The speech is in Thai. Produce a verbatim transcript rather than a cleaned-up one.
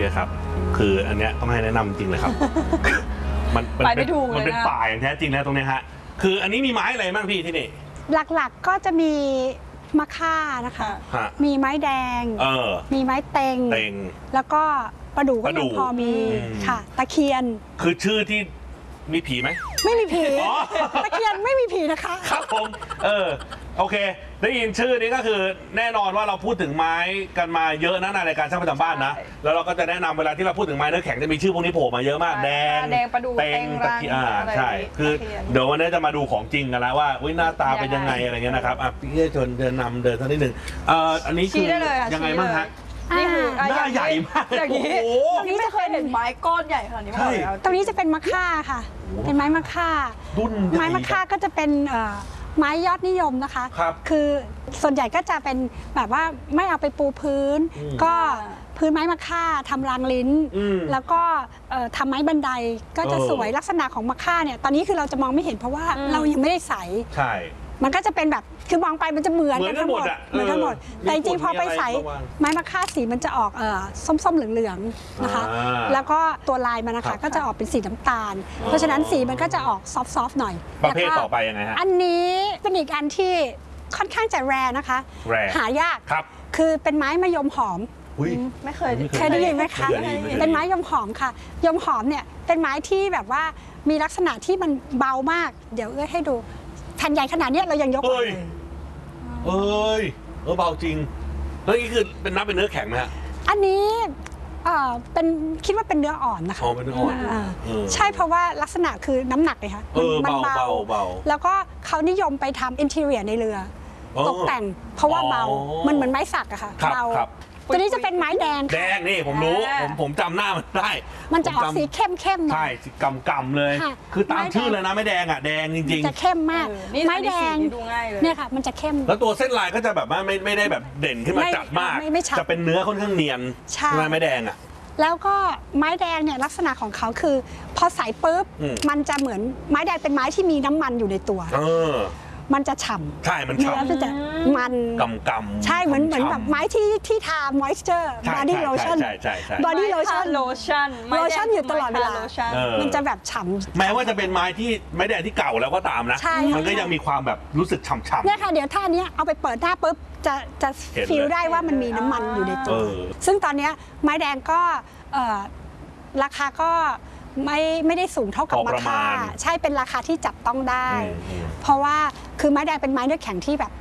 พี่ครับคืออันเนี้ยต้องให้แนะนำจริงเลยครับมันมันเป็นมันเป็นป่าอย่างแท้จริงนะตรงนี้ฮะคืออันนี้มีไม้อะไรบ้างพี่ที่นี่หลักๆก็จะมีมะค่านะคะมีไม้แดงมีไม้เต็งแล้วก็ประดู่ก็ยังพอมีค่ะตะเคียนคือชื่อที่มีผีไหมไม่มีผีตะเคียนไม่มีผีนะคะครับผมเออโอเคได้ยินชื่อนี้ก็คือแน่นอนว่าเราพูดถึงไม้กันมาเยอะนะในรายการช่างประจำบ้านนะแล้วเราก็จะแนะนำเวลาที่เราพูดถึงไม้เนื้อแข็งจะมีชื่อพวกนี้โผล่มาเยอะมากแดงแดงประดู่เต็งตะเคียนอ่าใช่คือเดี๋ยววันนี้จะมาดูของจริงกันแล้วว่าหน้าตาเป็นยังไงอะไรเงี้ยนะครับอ่ะพี่ชวนเดินนำเดินสักนิดหนึ่งเอ่ออันนี้คือยังไงบ้างฮะนี่คือหน้าใหญ่มากอย่างนี้ตรงนี้ไม่เคยเห็นไม้ก้อนใหญ่ขนาดนี้มาก่อนตรงนี้จะเป็นมะค่าค่ะเป็นไม้มะค่าไม้มะค่าก็จะเป็นไม้ยอดนิยมนะคะคือส่วนใหญ่ก็จะเป็นแบบว่าไม่เอาไปปูพื้นก็พื้นไม้มะค่าทำรางลิ้นแล้วก็ทำไม้บันไดก็จะสวยลักษณะของมะค่าเนี่ยตอนนี้คือเราจะมองไม่เห็นเพราะว่าเรายังไม่ได้ใส่ใช่มันก็จะเป็นแบบคือมองไปมันจะเหมือนกันทั้งหมดเหมือนทั้งหมดแต่จริงๆพอไปใส่ไม้มะค่าสีมันจะออกเออส้มๆเหลืองๆนะคะแล้วก็ตัวลายมันนะคะก็จะออกเป็นสีน้ำตาลเพราะฉะนั้นสีมันก็จะออกซอฟต์ๆหน่อยประเภทต่อไปยังไงฮะอันนี้เป็นอีกอันที่ค่อนข้างจะแรร์นะคะหายากครับคือเป็นไม้มะยมหอมไม่เคยเคยได้ยินไหมคะเป็นไม้ยมหอมค่ะยมหอมเนี่ยเป็นไม้ที่แบบว่ามีลักษณะที่มันเบามากเดี๋ยวเอ้ยให้ดูแผ่นใหญ่ขนาดนี้เรายังยกเลยเอ้ยเออเบาจริงแล้วนี่คือเป็นนับเป็นเนื้อแข็งไหมฮะอันนี้เอ่อเป็นคิดว่าเป็นเนื้ออ่อนนะคะอ๋อเป็นเนื้ออ่อนใช่เพราะว่าลักษณะคือน้ำหนักเลยค่ะมันเบาเบาแล้วก็เขานิยมไปทำอินทีเรียในเรือตกแต่งเพราะว่าเบามันเหมือนไม้สักอะค่ะเบาตัวนี้จะเป็นไม้แดงแดงนี่ผมรู้ผมผมจำหน้ามันได้มันจะออกสีเข้มเข้มหน่อยใช่สีกำกำเลยคือตามชื่อเลยนะไม่แดงอ่ะแดงจริงๆจะเข้มมากไม้แดงเนี่ยค่ะมันจะเข้มแล้วตัวเส้นลายก็จะแบบว่าไม่ไม่ได้แบบเด่นขึ้นมาจัดมากจะเป็นเนื้อค่อนข้างเนียนใช่ไม้แดงอ่ะแล้วก็ไม้แดงเนี่ยลักษณะของเขาคือพอใส่ปุ๊บมันจะเหมือนไม้แดงเป็นไม้ที่มีน้ำมันอยู่ในตัวมันจะฉ่ำใช่มันฉ่ำมันจะมันกำกำใช่เหมือนเหมือนแบบไม้ที่ที่ทามอยส์เจอร์บอดี้โลชั่นใช่ใช่ใช่บอดี้โลชั่นโลชั่นโลชั่นอยู่ตลอดเวลามันจะแบบฉ่ำแม้ว่าจะเป็นไม้ที่ไม้แดงที่เก่าแล้วก็ตามนะมันก็ยังมีความแบบรู้สึกฉ่ำๆเนี่ยค่ะเดี๋ยวท่านี้เอาไปเปิดหน้าปุ๊บจะจะฟีลได้ว่ามันมีน้ำมันอยู่ในตัวซึ่งตอนนี้ไม้แดงก็ราคาก็ไม่ไม่ได้สูงเท่ากับมะค่าใช่เป็นราคาที่จับต้องได้เพราะว่าคือไม้แดงเป็นไม้เนื้อแข็งที่แบบ